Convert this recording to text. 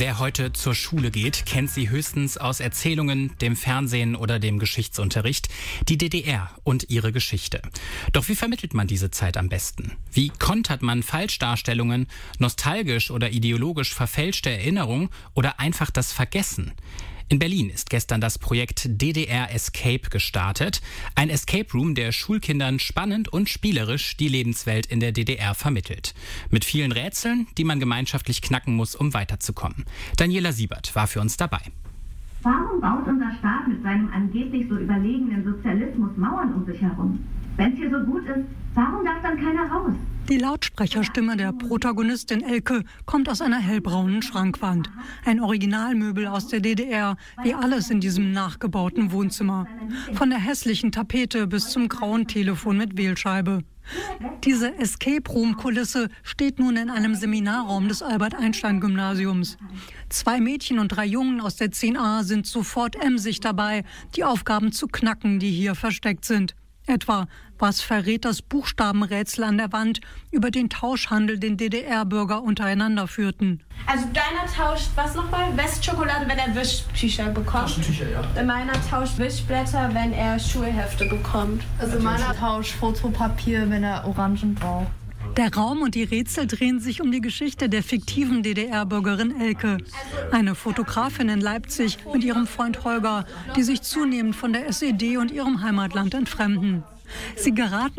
Wer heute zur Schule geht, kennt sie höchstens aus Erzählungen, dem Fernsehen oder dem Geschichtsunterricht, die DDR und ihre Geschichte. Doch wie vermittelt man diese Zeit am besten? Wie kontert man Falschdarstellungen, nostalgisch oder ideologisch verfälschte Erinnerungen oder einfach das Vergessen? In Berlin ist gestern das Projekt DDR Escape gestartet. Ein Escape Room, der Schulkindern spannend und spielerisch die Lebenswelt in der DDR vermittelt. Mit vielen Rätseln, die man gemeinschaftlich knacken muss, um weiterzukommen. Daniela Siebert war für uns dabei. Warum baut unser Staat mit seinem angeblich so überlegenen Sozialismus Mauern um sich herum? Wenn es hier so gut ist, warum darf dann keiner raus? Die Lautsprecherstimme der Protagonistin Elke kommt aus einer hellbraunen Schrankwand. Ein Originalmöbel aus der DDR, wie alles in diesem nachgebauten Wohnzimmer. Von der hässlichen Tapete bis zum grauen Telefon mit Wählscheibe. Diese Escape-Room-Kulisse steht nun in einem Seminarraum des Albert-Einstein-Gymnasiums. 2 Mädchen und 3 Jungen aus der 10a sind sofort emsig dabei, die Aufgaben zu knacken, die hier versteckt sind. Etwa, was verrät das Buchstabenrätsel an der Wand über den Tauschhandel, den DDR-Bürger untereinander führten? Also deiner tauscht was nochmal? Westschokolade, wenn er Wischtücher bekommt. Taschentücher, ja. Meiner tauscht Wischblätter, wenn er Schulhefte bekommt. Also meiner tauscht Fotopapier, wenn er Orangen braucht. Der Raum und die Rätsel drehen sich um die Geschichte der fiktiven DDR-Bürgerin Elke. Eine Fotografin in Leipzig mit ihrem Freund Holger, die sich zunehmend von der SED und ihrem Heimatland entfremden. Sie geraten